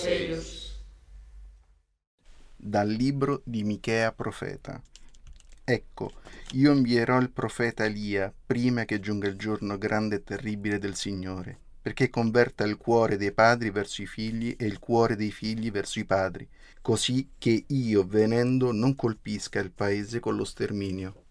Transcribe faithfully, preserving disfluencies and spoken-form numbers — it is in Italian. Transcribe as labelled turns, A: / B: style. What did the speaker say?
A: eius.
B: Dal libro di Michea profeta. Ecco, io invierò il profeta Elia prima che giunga il giorno grande e terribile del Signore, perché converta il cuore dei padri verso i figli e il cuore dei figli verso i padri, così che io, venendo, non colpisca il paese con lo sterminio.